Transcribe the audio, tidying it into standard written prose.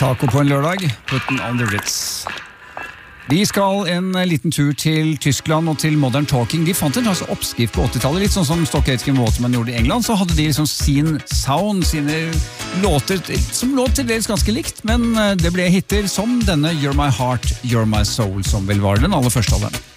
Taco på en lørdag, Putting on the Ritz. Vi skal en liten tur til Tyskland og til Modern Talking. De fant en oppskrift på 80-tallet, litt sånn som Stock Aitken Waterman gjorde i England. Så hadde de liksom sin sound, sine låter, som låt til dels ganske likt, men det ble hitter som denne You're My Heart, You're My Soul, som vel var den aller første av dem.